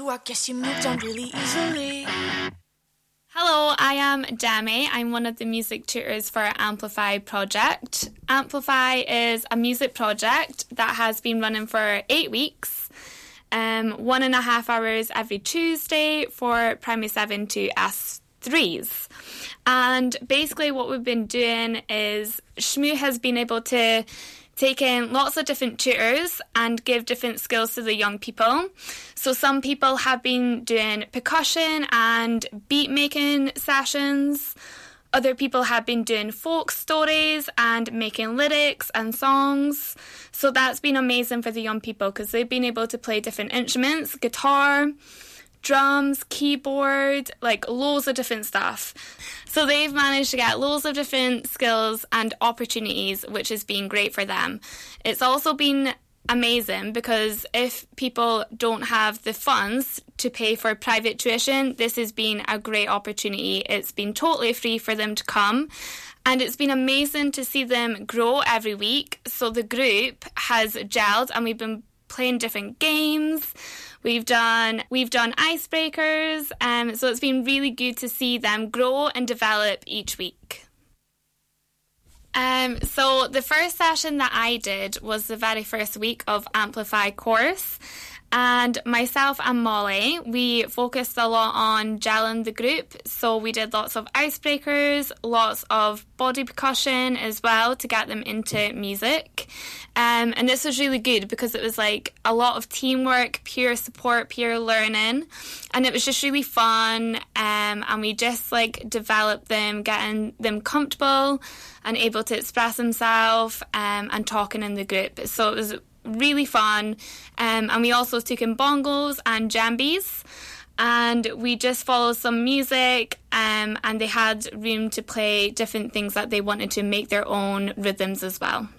you, I guess you moved on really easily. Hello, I am Demi. I'm one of the music tutors for Amplify project. Amplify is a music project that has been running for 8 weeks, 1.5 hours every Tuesday for primary 7 to S3s. And basically what we've been doing is Shmoo has been able to take in lots of different tutors and give different skills to the young people. So some people have been doing percussion and beat making sessions. Other people have been doing folk stories and making lyrics and songs. So that's been amazing for the young people because they've been able to play different instruments, guitar, drums, keyboard, like loads of different stuff. So they've managed to get loads of different skills and opportunities, which has been great for them. It's also been amazing because if people don't have the funds to pay for private tuition, this has been a great opportunity. It's been totally free for them to come. And it's been amazing to see them grow every week. So the group has gelled and we've been playing different games. We've done icebreakers, so it's been really good to see them grow and develop each week. So the first session that I did was the very first week of Amplify course, and myself and Molly, we focused a lot on gelling the group. So we did lots of icebreakers, lots of body percussion as well to get them into music. And this was really good because it was like a lot of teamwork, peer support, peer learning. And it was just really fun. And we just like developed them, getting them comfortable and able to express themselves and talking in the group. So it was really fun. And we also took in bongos and djembes. And we just followed some music and they had room to play different things that they wanted to make their own rhythms as well.